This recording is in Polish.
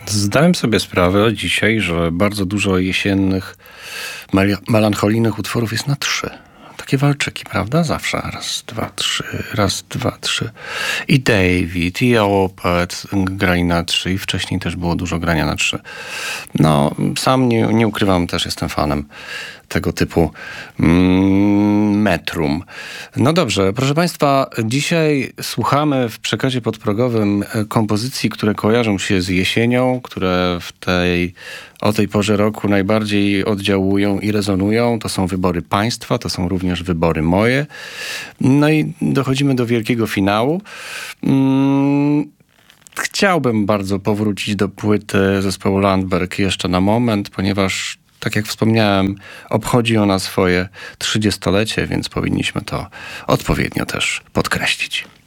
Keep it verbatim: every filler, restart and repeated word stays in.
Zdałem sobie sprawę dzisiaj, że bardzo dużo jesiennych, mel- melancholijnych utworów jest na trzy. Takie walczyki, prawda? Zawsze. Raz, dwa, trzy, raz, dwa, trzy. I David, i Opeth grali na trzy, i wcześniej też było dużo grania na trzy. No, sam nie, nie ukrywam, też jestem fanem tego typu mm, metrum. No dobrze, proszę Państwa, dzisiaj słuchamy w przekazie podprogowym kompozycji, które kojarzą się z jesienią, które w tej, o tej porze roku najbardziej oddziałują i rezonują. To są wybory państwa, to są również wybory moje. No i dochodzimy do wielkiego finału. Mm, Chciałbym bardzo powrócić do płyty zespołu Landberg jeszcze na moment, ponieważ tak jak wspomniałem, obchodzi ona swoje trzydziestolecie, więc powinniśmy to odpowiednio też podkreślić.